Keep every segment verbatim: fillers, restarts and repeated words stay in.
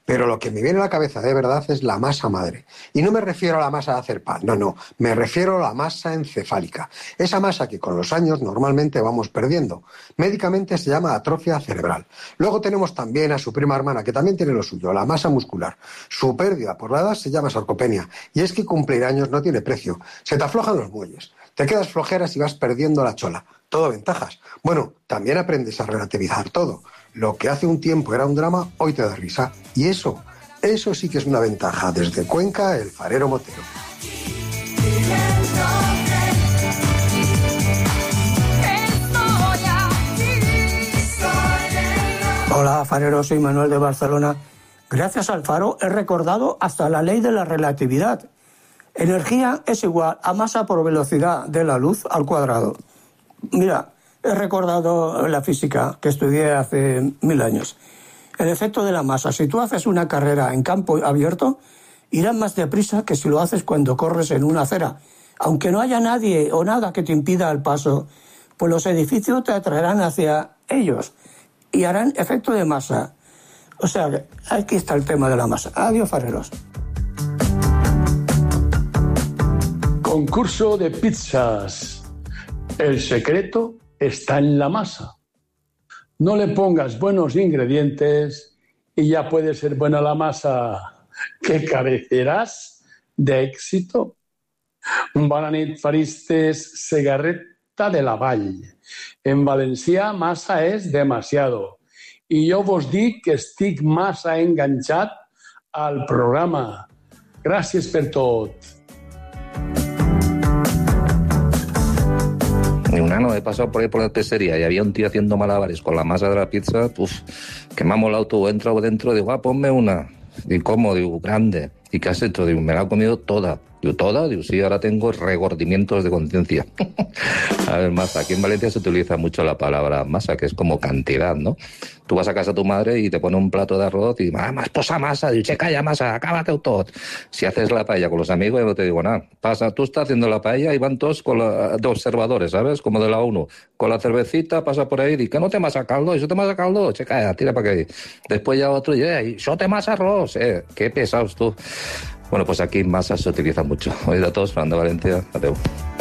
Pero lo que me viene a la cabeza de verdad es la masa madre. Y no me refiero a la masa de hacer pan, no, no, me refiero a la masa encefálica. Esa masa que con los años normalmente vamos perdiendo. Médicamente se llama atrofia cerebral. Luego tenemos también a su prima hermana, que también tiene lo suyo, la masa muscular. Su pérdida por la edad se llama sarcopenia. Y es que cumplir años no tiene precio. Se te aflojan los muelles, te quedas flojeras y vas perdiendo la chola. Todo ventajas. Bueno, también aprendes a relativizar todo. Lo que hace un tiempo era un drama, hoy te da risa. Y eso, eso sí que es una ventaja. Desde Cuenca, el farero Motero. Hola, farero, soy Manuel de Barcelona. Gracias al faro he recordado hasta la ley de la relatividad. Energía es igual a masa por velocidad de la luz al cuadrado. Mira, he recordado la física que estudié hace mil años. El efecto de la masa. Si tú haces una carrera en campo abierto, irás más deprisa que si lo haces cuando corres en una acera. Aunque no haya nadie o nada que te impida el paso, pues los edificios te atraerán hacia ellos y harán efecto de masa. O sea, aquí está el tema de la masa. Adiós, fareros. Concurso de pizzas. El secreto está en la masa. No le pongas buenos ingredientes y ya puede ser buena la masa, que carecerás de éxito. Bona nit, faristes, Segarreta de la Vall. En valencià, massa és demasiado. I jo vos dic que estic massa enganxat al programa. Gràcies per tot. Ni un ano he pasado por ahí por la tesería y había un tío haciendo malabares con la masa de la pizza, uf, que me ha molado todo, entro dentro, digo, ah, ponme una. Digo, ¿cómo? Digo, grande. ¿Y qué has hecho? Digo, me la he comido toda. Digo, ¿toda? Digo, sí, ahora tengo regordimientos de conciencia. A ver, masa. Aquí en Valencia se utiliza mucho la palabra masa, que es como cantidad, ¿no? Tú vas a casa de tu madre y te pone un plato de arroz y ah, más posa masa. Digo, che, calla masa, acábate todo. Si haces la paella con los amigos, yo no te digo nada. Pasa, tú estás haciendo la paella y van todos con la, de observadores, ¿sabes? Como de la ONU. Con la cervecita pasa por ahí y dice, ¿qué no te masa caldo? ¿Eso te masa caldo? Che, calla, tira para aquí. Después ya otro, y yo te masa arroz. Eh, qué pesados tú. Bueno, pues aquí masa se utiliza mucho. Hoy a todos, Fernando Valencia, adeu.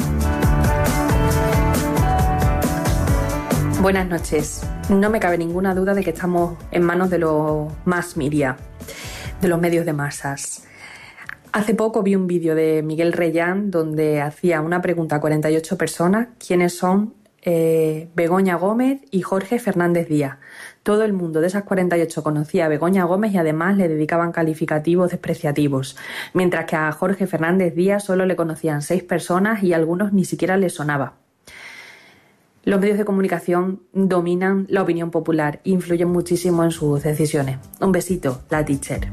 Buenas noches. No me cabe ninguna duda de que estamos en manos de los mass media, de los medios de masas. Hace poco vi un vídeo de Miguel Reyán donde hacía una pregunta a cuarenta y ocho personas, ¿quiénes son eh, Begoña Gómez y Jorge Fernández Díaz? Todo el mundo de esas cuarenta y ocho conocía a Begoña Gómez y además le dedicaban calificativos despreciativos, mientras que a Jorge Fernández Díaz solo le conocían seis personas y a algunos ni siquiera les sonaba. Los medios de comunicación dominan la opinión popular e influyen muchísimo en sus decisiones. Un besito, la teacher.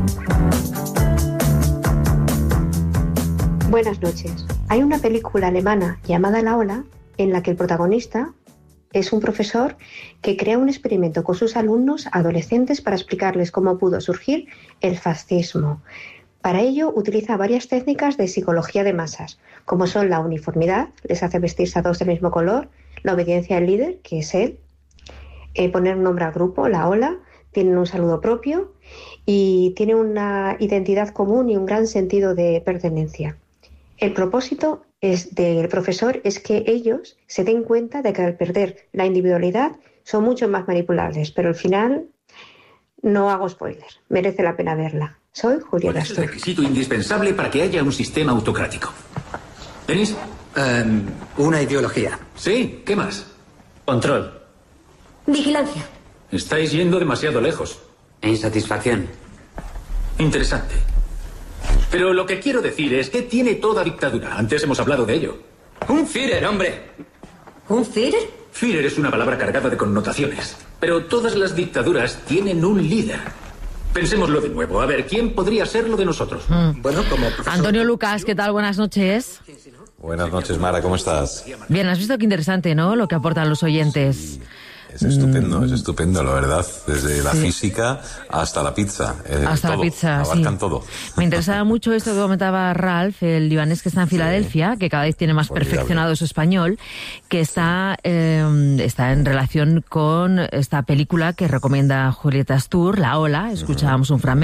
Buenas noches. Hay una película alemana llamada La Ola en la que el protagonista es un profesor que crea un experimento con sus alumnos adolescentes para explicarles cómo pudo surgir el fascismo. Para ello utiliza varias técnicas de psicología de masas, como son la uniformidad, les hace vestirse a todos del mismo color, la obediencia al líder, que es él, eh, poner un nombre al grupo, la ola, tienen un saludo propio y tienen una identidad común y un gran sentido de pertenencia. El propósito es del profesor es que ellos se den cuenta de que al perder la individualidad son mucho más manipulables, pero al final no hago spoiler, merece la pena verla. Soy Julia ¿Cuál es el Gaston. requisito indispensable para que haya un sistema autocrático? ¿Denis? Um, una ideología. Sí, ¿qué más? Control. Vigilancia. Estáis yendo demasiado lejos. Insatisfacción. Interesante. Pero lo que quiero decir es que tiene toda dictadura. Antes hemos hablado de ello. Un Führer, hombre. ¿Un Führer? Führer es una palabra cargada de connotaciones. Pero todas las dictaduras tienen un líder. Pensémoslo de nuevo. A ver, ¿quién podría serlo de nosotros? Mm. Bueno, como profesor... Antonio Lucas, ¿qué tal? Buenas noches. Buenas noches, Mara, ¿cómo estás? Bien, has visto qué interesante, ¿no? Lo que aportan los oyentes. Es estupendo, mm. es estupendo, la verdad. Desde la sí. física hasta la pizza. Eh, hasta todo, la pizza, abarcan sí. todo. Me interesaba mucho esto que comentaba Ralph, el libanés que está en Filadelfia, sí. que cada vez tiene más Formidable. perfeccionado su español, que está, eh, está en relación con esta película que recomienda Julieta Astur, La Ola. Escuchábamos uh-huh. un fragmento.